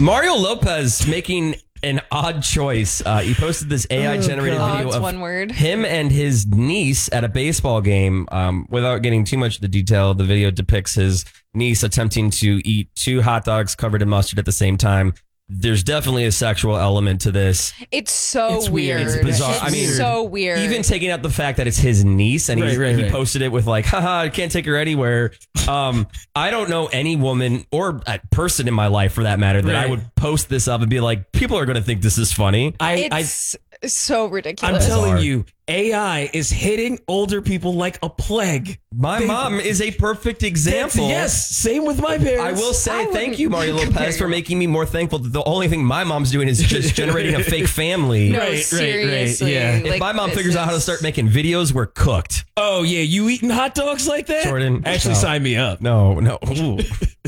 Mario Lopez making an odd choice. He posted this AI-generated video of one word. him and his niece at a baseball game. Without getting too much of the detail, the video depicts his niece attempting to eat 2 hot dogs covered in mustard at the same time. There's definitely a sexual element to this. It's Weird. weird. It's bizarre. It's so weird. Even taking out the fact that it's his niece and he posted it with like, haha, I can't take her anywhere. I don't know any woman or person in my life for that matter that I would post this up and be like, people are going to think this is funny. It's so ridiculous. I'm telling you, AI is hitting older people like a plague. My mom is a perfect example. Yes, same with my parents. I will say thank you, Mario Lopez, for making me more thankful that the only thing my mom's doing is just generating a fake family. No, seriously. Yeah. If my mom figures out how to start making videos, we're cooked. Oh, yeah, you eating hot dogs like that? Jordan. Actually, sign me up. No. Ooh.